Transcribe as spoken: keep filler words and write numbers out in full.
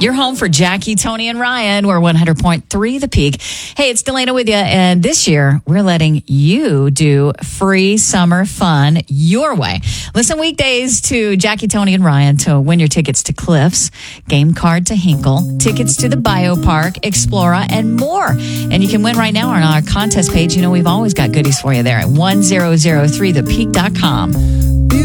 You're home for Jackie, Tony, and Ryan. We're one hundred point three The Peak. Hey, it's Delana with you. And this year, we're letting you do free summer fun your way. Listen weekdays to Jackie, Tony, and Ryan to win your tickets to Cliffs, game card to Hinkle, tickets to the Biopark, Explora, and more. And you can win right now on our contest page. You know, we've always got goodies for you there at one thousand three the peak dot com.